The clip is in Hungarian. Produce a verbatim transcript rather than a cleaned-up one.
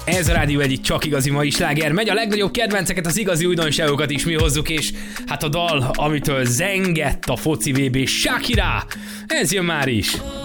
Ez a Rádió egyik csak igazi mai sláger. Megy a legnagyobb kedvenceket, az igazi újdonságokat is mi hozzuk, és hát a dal, amitől zengett a foci vé bé, Shakira, ez jön már is.